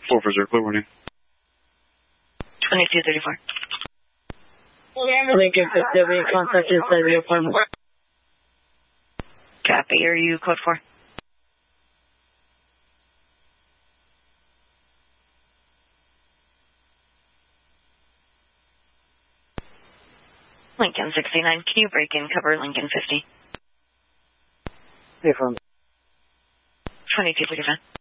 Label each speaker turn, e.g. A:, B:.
A: 440, clear warning.
B: 2234.
C: Lincoln 57, contact inside the apartment.
B: Copy, are you code 4? Lincoln 69, can you break in, cover Lincoln 50?
C: Affirm.
B: 2235.